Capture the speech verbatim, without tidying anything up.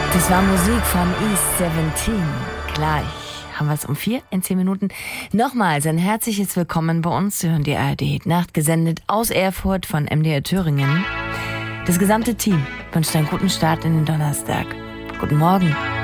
Das war Musik von East siebzehn. Gleich haben wir es um vier in zehn Minuten. Nochmals ein herzliches Willkommen bei uns. Sie hören die A R D-Nacht, gesendet aus Erfurt von M D R Thüringen. Das gesamte Team wünscht einen guten Start in den Donnerstag. Guten Morgen.